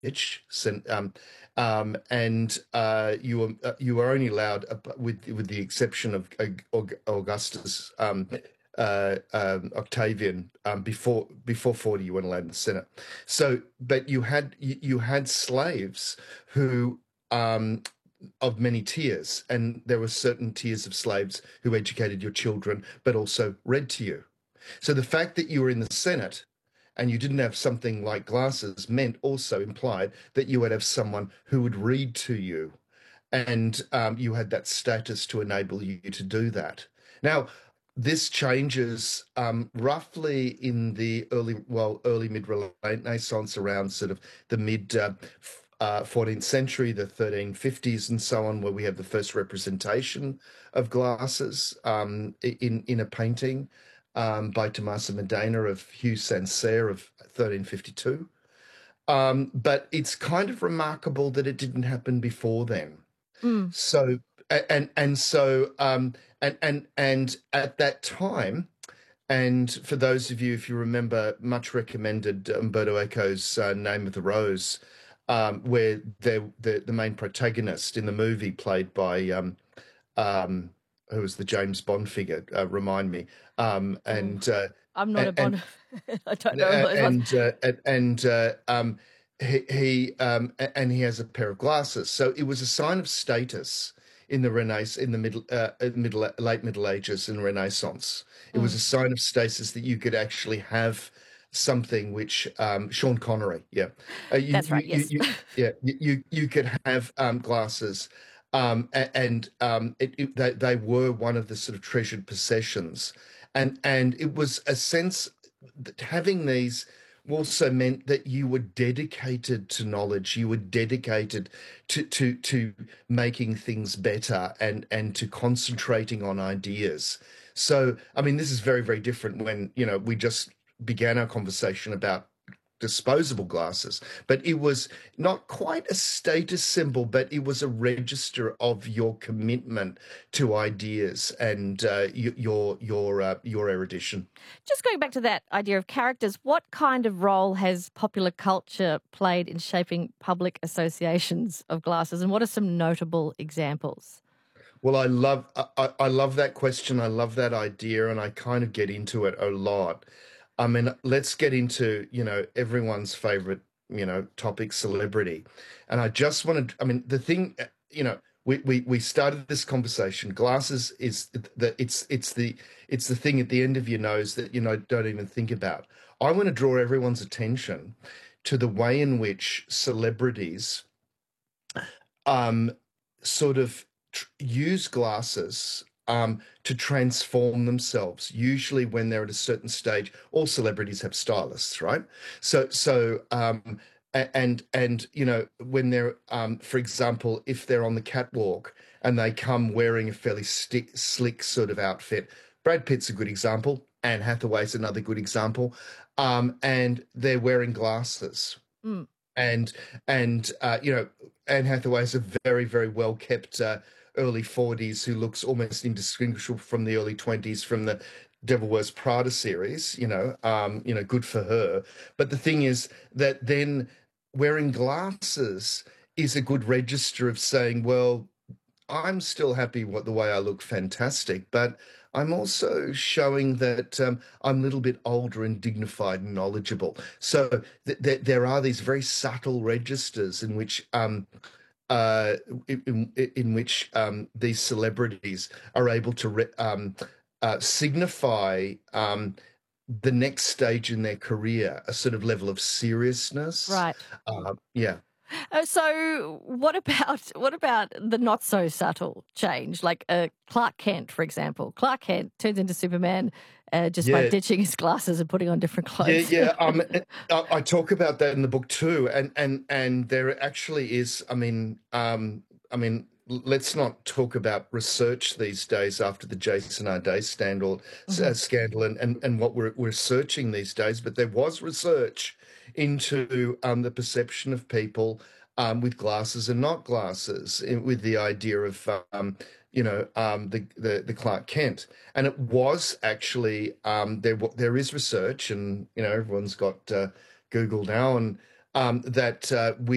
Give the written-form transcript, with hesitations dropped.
and you were only allowed, with the exception of Augustus, Octavian, before 40, you weren't allowed in the Senate. So, but you had slaves who, of many tiers, and there were certain tiers of slaves who educated your children, but also read to you. So the fact that you were in the Senate and you didn't have something like glasses meant also implied that you would have someone who would read to you, and you had that status to enable you to do that. Now, this changes roughly in the early mid Renaissance, around sort of the mid 14th century, the 1350s, and so on, where we have the first representation of glasses in a painting by Tommaso Modena of Hugh Sancerre of 1352. But it's kind of remarkable that it didn't happen before then. Mm. So and at that time, and for those of you, if you remember, much recommended Umberto Eco's Name of the Rose, where the main protagonist in the movie, played by who was the James Bond figure? Remind me. And I'm not a and Bond. I don't know who it was. and he has a pair of glasses. So it was a sign of status in the Renaissance, in the late Middle Ages and Renaissance. It was a sign of status that you could actually have something which Sean Connery, That's right. Yes. you could have glasses, and they were one of the sort of treasured possessions, and it was a sense that having these also meant that you were dedicated to knowledge, you were dedicated to making things better, and to concentrating on ideas. So, I mean, this is very, very different when, we just began our conversation about disposable glasses, but it was not quite a status symbol, but it was a register of your commitment to ideas and your erudition. Just going back to that idea of characters, what kind of role has popular culture played in shaping public associations of glasses, and what are some notable examples? Well, I love that question. I love that idea, and I kind of get into it a lot. I mean, let's get into, everyone's favorite, topic, celebrity. And I just wanted, I mean, the thing, we started this conversation. Glasses is it's the thing at the end of your nose that, don't even think about. I want to draw everyone's attention to the way in which celebrities sort of use glasses to transform themselves. Usually, when they're at a certain stage, all celebrities have stylists, right? And when they're, for example, if they're on the catwalk and they come wearing a fairly slick sort of outfit, Brad Pitt's a good example. Anne Hathaway's another good example, and they're wearing glasses. Mm. And Anne Hathaway's a very, very well kept early 40s who looks almost indistinguishable from the early 20s from the Devil Wears Prada series. Good for her. But the thing is that then wearing glasses is a good register of saying, well, I'm still happy with the way I look, fantastic, but I'm also showing that I'm a little bit older and dignified and knowledgeable. So there are these very subtle registers in which these celebrities are able to signify the next stage in their career, a sort of level of seriousness. Right. Yeah. So what about the not so subtle change, like Clark Kent, for example? Clark Kent turns into Superman just by ditching his glasses and putting on different clothes. I talk about that in the book too, and there actually is. I mean, let's not talk about research these days after the Jason Arday scandal, and what we're researching these days. But there was research into the perception of people with glasses and not glasses, with the idea of the Clark Kent, and it was actually there is research, and everyone's got Google now, and that